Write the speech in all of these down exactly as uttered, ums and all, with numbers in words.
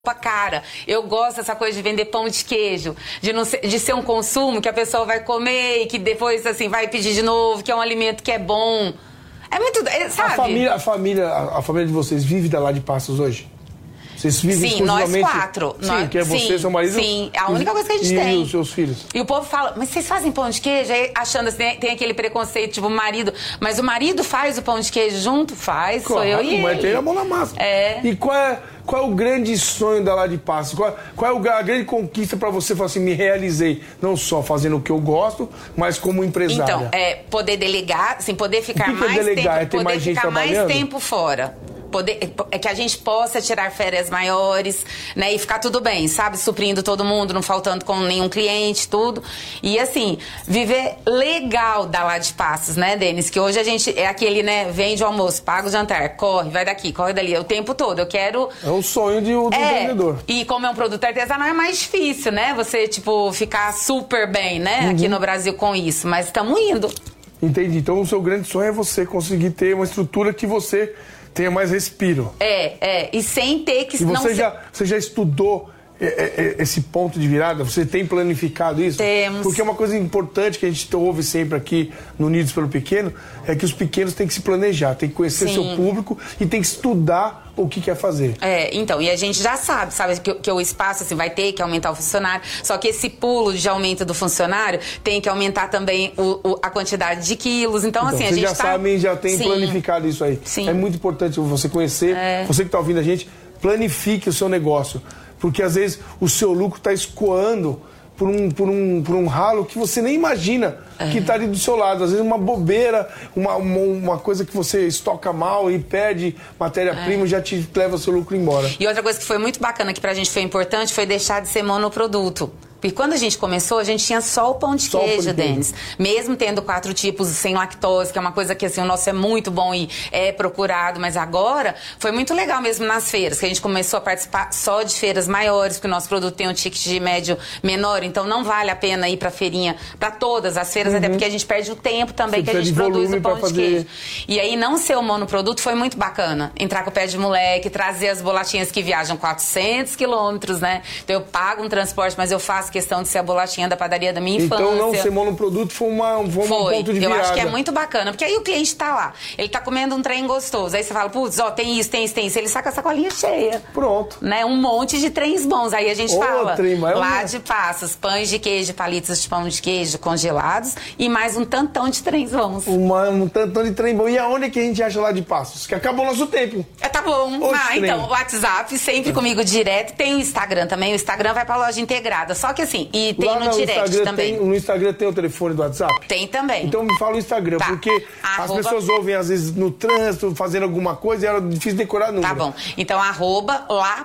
cara. Eu gosto dessa coisa de vender pão de queijo, de, não ser, de ser um consumo que a pessoa vai comer e que depois assim vai pedir de novo, que é um alimento que é bom. É muito, sabe? A família, a família, a família de vocês vive da Lá de Passos hoje? Vocês vivem sim, nós exclusivamente... quatro. Sim, nós, que é você, sim, seu marido... Sim, é a única coisa que a gente e, tem. E os seus filhos. E o povo fala, mas vocês fazem pão de queijo? Aí, achando assim, tem aquele preconceito, tipo, o marido... Mas o marido faz o pão de queijo junto? Faz, claro, sou eu e mas ele. tem a mão na massa. É. E qual é, qual é o grande sonho da Lá de Passos? Qual, qual é o, a grande conquista para você falar assim, me realizei? Não só fazendo o que eu gosto, mas como empresária. Então, é poder delegar, assim, poder ficar o que mais que é delegar? tempo, É ter poder mais gente ficar mais trabalhando? tempo fora. Poder, é que a gente possa tirar férias maiores, né, e ficar tudo bem, sabe? Suprindo todo mundo, não faltando com nenhum cliente, tudo. E assim, viver legal da Lá de Passos, né, Denis? Que hoje a gente é aquele, né, vende o almoço, paga o jantar, corre, vai daqui, corre dali, o tempo todo. Eu quero... É o sonho de, do é, vendedor. E como é um produto artesanal, é mais difícil, né? Você, tipo, ficar super bem, né, uhum. aqui no Brasil com isso. Mas estamos indo. Entendi. Então o seu grande sonho é você conseguir ter uma estrutura que você... tenha mais respiro. É, é. E sem ter que... E você, não já, ser... você já estudou é, é, esse ponto de virada? Você tem planificado isso? Temos. Porque é uma coisa importante que a gente ouve sempre aqui no Unidos pelo Pequeno, é que os pequenos têm que se planejar, têm que conhecer Sim. seu público e tem que estudar o que quer fazer. É, então, e a gente já sabe, sabe, que, que o espaço assim, vai ter que aumentar o funcionário, só que esse pulo de aumento do funcionário tem que aumentar também o, o, a quantidade de quilos, então, Então, assim, a vocês gente já tá... sabem, já tem Sim. planificado isso aí. Sim. É muito importante você conhecer, É. você que está ouvindo a gente, planifique o seu negócio, porque às vezes o seu lucro está escoando por um, por, um, por um ralo que você nem imagina é. que está ali do seu lado. Às vezes uma bobeira, uma, uma, uma coisa que você estoca mal e perde matéria-prima, é. já te leva o seu lucro embora. E outra coisa que foi muito bacana, que pra gente foi importante, foi deixar de ser monoproduto. Porque quando a gente começou, a gente tinha só o pão de só queijo, de Denis. Mesmo tendo quatro tipos sem lactose, que é uma coisa que assim, o nosso é muito bom e é procurado. Mas agora foi muito legal mesmo nas feiras, que a gente começou a participar só de feiras maiores, porque o nosso produto tem um ticket de médio menor. Então não vale a pena ir pra feirinha, pra todas as feiras, uhum. até porque a gente perde o tempo também Você que a gente produz o pão de fazer... queijo. E aí não ser o monoproduto foi muito bacana. Entrar com o pé de moleque, trazer as bolachinhas que viajam quatrocentos quilômetros, né? Então eu pago um transporte, mas eu faço questão de ser a bolachinha da padaria da minha infância. Então não ser monoproduto foi, uma, foi, foi. um ponto de virada. Eu acho que é muito bacana, porque aí o cliente tá lá, ele tá comendo um trem gostoso, aí você fala, putz, ó, tem isso, tem isso, tem isso, ele saca a sacolinha cheia. Pronto. Né? Um monte de trens bons, aí a gente Ô, fala, trem, mas Lá é... de Passos, pães de queijo, palitos de pão de queijo congelados e mais um tantão de trens bons. Uma, um tantão de trem bom. E aonde é que a gente acha Lá de Passos? Que acabou o nosso tempo. É, tá bom. Oxe, ah, trem. então, o WhatsApp sempre é. comigo direto, tem o Instagram também, o Instagram vai pra loja integrada, só que assim, e tem Lá no direct Instagram também. Tem, no Instagram tem o telefone do WhatsApp? Tem também. Então me fala o Instagram, tá. porque arroba... as pessoas ouvem às vezes no trânsito, fazendo alguma coisa e era difícil decorar número. Tá bom. Então, arroba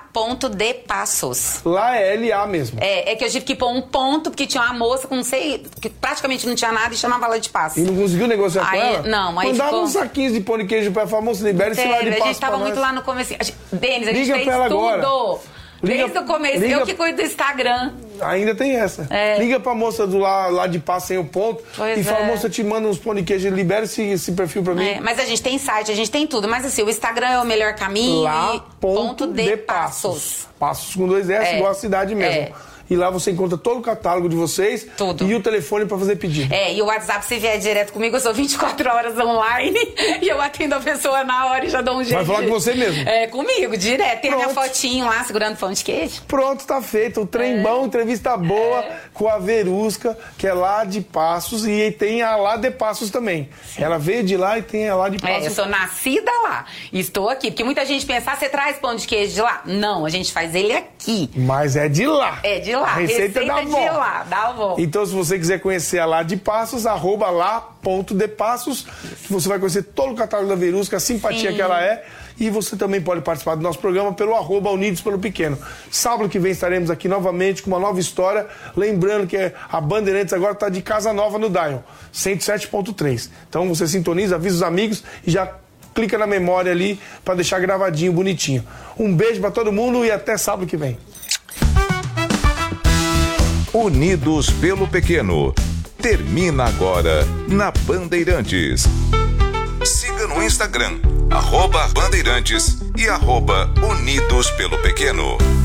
lá.depassos. Lá é L A mesmo. É, é que eu tive que pôr um ponto, porque tinha uma moça com não sei, que praticamente não tinha nada e chamava Lá de Passos. E não conseguiu negociar aí, com ela? Não, aí Mandava ficou... uns saquinhos de pão de queijo pra famoso, libera esse Lá de Passos. A gente tava muito lá no começo. Denis, a gente Liga fez pra ela tudo. Agora. Liga, Desde o começo, liga, eu que cuido do Instagram. Ainda tem essa. É. Liga pra moça do lá, lá de Passo sem o ponto pois e fala, é. moça, te manda uns pão de queijo, libera esse, esse perfil pra mim. É, mas a gente tem site, a gente tem tudo. Mas assim, o Instagram é o melhor caminho. Lá, ponto de, de passos. passos. Passos com dois S, é. igual a cidade mesmo. É. E lá você encontra todo o catálogo de vocês. Tudo. E o telefone pra fazer pedido. É, e o WhatsApp, se vier direto comigo, eu sou vinte e quatro horas online e eu atendo a pessoa na hora e já dou um jeito. Vai falar de... com você mesmo? É, comigo, direto. Tem a minha Pronto. fotinho lá, segurando pão de queijo. Pronto, tá feito. O trem É. bom, entrevista boa É. com a Verusca, que é lá de Passos. E tem a Lá de Passos também. Sim. Ela veio de lá e tem a Lá de Passos. É, eu sou nascida lá. Estou aqui. Porque muita gente pensa, ah, você traz pão de queijo de lá? Não, a gente faz ele aqui. Mas é de lá. É de lá. A receita, receita da avó. de lá, da avó. Então, se você quiser conhecer a Lá de Passos, arroba lá.depassos, você vai conhecer todo o catálogo da Verusca, a simpatia Sim. que ela é. E você também pode participar do nosso programa pelo arroba Unidos pelo Pequeno. Sábado que vem estaremos aqui novamente com uma nova história. Lembrando que a Bandeirantes agora está de casa nova no Dial, cento e sete ponto três. Então você sintoniza, avisa os amigos e já clica na memória ali para deixar gravadinho, bonitinho. Um beijo para todo mundo e até sábado que vem. Unidos pelo Pequeno. Termina agora na Bandeirantes. Siga no Instagram, arroba Bandeirantes e arroba Unidos pelo Pequeno.